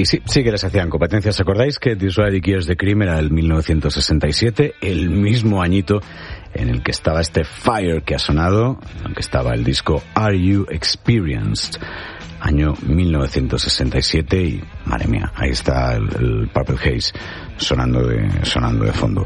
sí que les hacían competencias. ¿Os acordáis que Disraeli Gears the Cream era el 1967, el mismo añito en el que estaba este Fire que ha sonado, aunque estaba el disco Are You Experienced, año 1967, y madre mía, ahí está el Purple Haze sonando de fondo.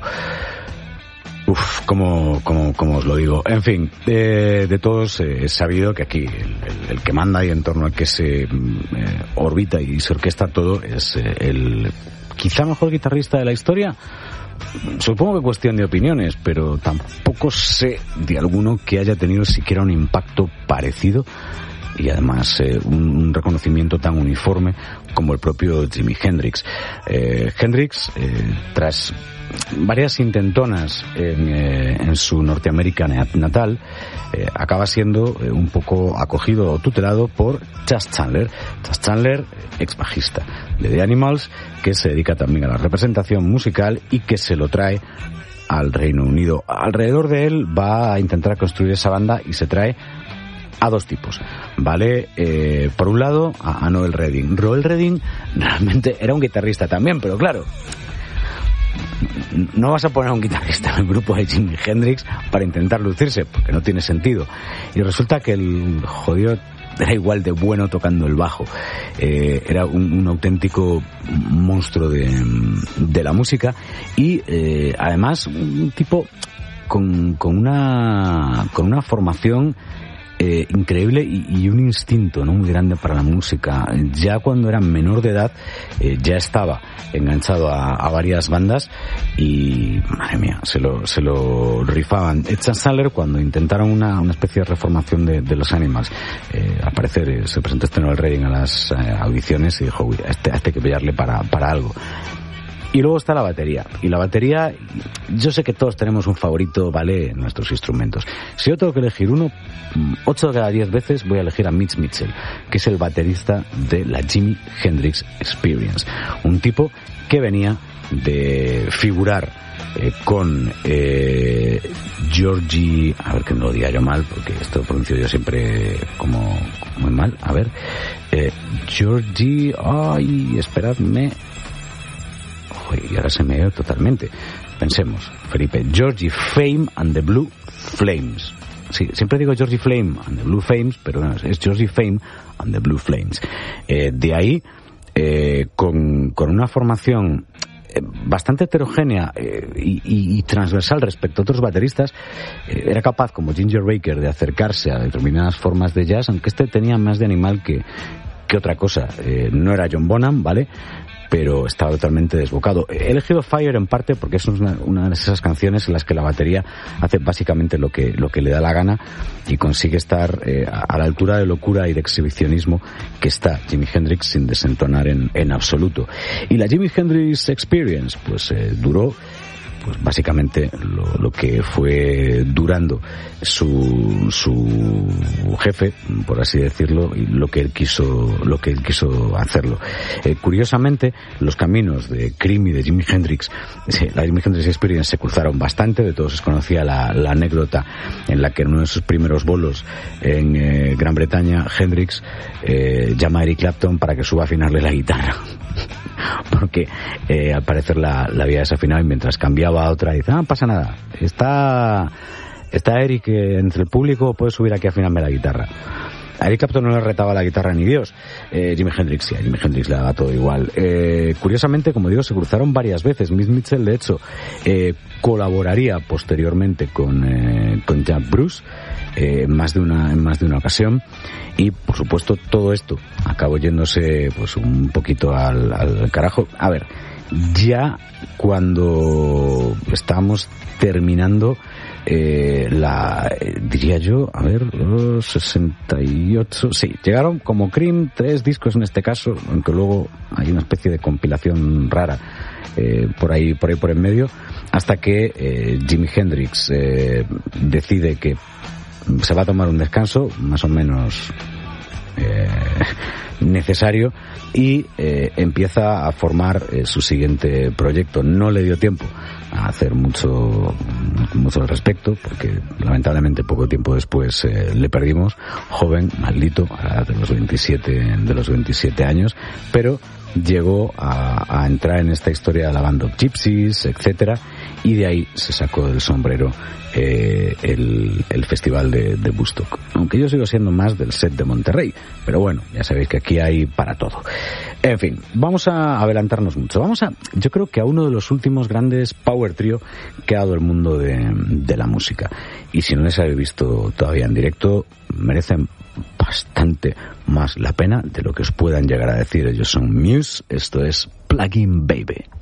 Como os lo digo. En fin, de todos es sabido que aquí el que manda y en torno al que se orbita y se orquesta todo es el quizá mejor guitarrista de la historia. Supongo que cuestión de opiniones, pero tampoco sé de alguno que haya tenido siquiera un impacto parecido y además un reconocimiento tan uniforme como el propio Jimi Hendrix. Hendrix, tras varias intentonas en su Norteamérica natal, acaba siendo un poco acogido o tutelado por Chas Chandler. Chas Chandler, ex bajista de The Animals, que se dedica también a la representación musical y que se lo trae al Reino Unido. Alrededor de él va a intentar construir esa banda y se trae a dos tipos, ¿vale? Por un lado, a Noel Redding. Noel Redding realmente era un guitarrista también, pero claro, no vas a poner a un guitarrista en el grupo de Jimi Hendrix para intentar lucirse, porque no tiene sentido. Y resulta que el jodido era igual de bueno tocando el bajo. Era un auténtico monstruo de la música y además un tipo con una formación increíble y un instinto, ¿no?, muy grande para la música. Ya cuando era menor de edad ya estaba enganchado a varias bandas y madre mía, se lo rifaban. Chas Chandler, cuando intentaron una especie de reformación de los Animals, al parecer se presentó Noel Redding a las audiciones y dijo, uy, a este hay que pillarle para algo. Y luego está la batería. Y la batería, yo sé que todos tenemos un favorito, ¿vale?, en nuestros instrumentos. Si yo tengo que elegir uno, 8 de cada 10 veces voy a elegir a Mitch Mitchell, que es el baterista de la Jimi Hendrix Experience. Un tipo que venía de figurar con Georgie, a ver que no lo diga yo mal, porque esto lo pronuncio yo siempre como muy mal, a ver, Georgie, ay, esperadme, y ahora se me dio totalmente. Pensemos, Felipe, Georgie Fame and the Blue Flames. Sí, siempre digo Georgie Fame and the Blue Flames, pero bueno, es Georgie Fame and the Blue Flames. De ahí, con una formación bastante heterogénea y transversal respecto a otros bateristas, era capaz, como Ginger Baker, de acercarse a determinadas formas de jazz, aunque este tenía más de animal que otra cosa. No era John Bonham, ¿vale?, pero estaba totalmente desbocado. He elegido Fire en parte porque es una de esas canciones en las que la batería hace básicamente lo que le da la gana y consigue estar a la altura de locura y de exhibicionismo que está Jimi Hendrix sin desentonar en absoluto. Y la Jimi Hendrix Experience pues duró pues básicamente lo que fue durando su jefe, por así decirlo, y lo que él quiso hacerlo. Curiosamente, los caminos de Cream y de Jimi Hendrix, la Jimi Hendrix Experience, se cruzaron bastante. De todos se conocía la anécdota en la que en uno de sus primeros bolos en Gran Bretaña, Hendrix llama a Eric Clapton para que suba a afinarle la guitarra. Porque al parecer la había desafinado y mientras cambiaba a otra dice, no pasa nada, está Eric entre el público, puedes subir aquí a afinarme la guitarra. A Eric Clapton no le retaba la guitarra ni Dios. Jimi Hendrix, sí, a Jimi Hendrix le daba todo igual. Curiosamente, como digo, se cruzaron varias veces. Mitch Mitchell, de hecho, colaboraría posteriormente con Jack Bruce en más de una ocasión. Y, por supuesto, todo esto acabó yéndose pues un poquito al carajo. A ver, ya cuando estábamos terminando diría yo, a ver, 68, sí, llegaron como Cream 3 discos en este caso, aunque luego hay una especie de compilación rara por ahí por en medio, hasta que Jimi Hendrix decide que se va a tomar un descanso más o menos necesario y empieza a formar su siguiente proyecto. No le dio tiempo a hacer mucho al respecto porque lamentablemente poco tiempo después le perdimos, joven, maldito, a la edad de los 27 años, pero llegó a entrar en esta historia de la Band of Gypsies, etcétera, y de ahí se sacó del sombrero el festival de Woodstock. Aunque yo sigo siendo más del set de Monterrey, pero bueno, ya sabéis que aquí hay para todo. En fin, vamos a adelantarnos mucho. Yo creo que a uno de los últimos grandes power trio que ha dado el mundo de la música. Y si no les habéis visto todavía en directo, merecen bastante más la pena de lo que os puedan llegar a decir. Ellos son Muse, esto es Plug-in Baby.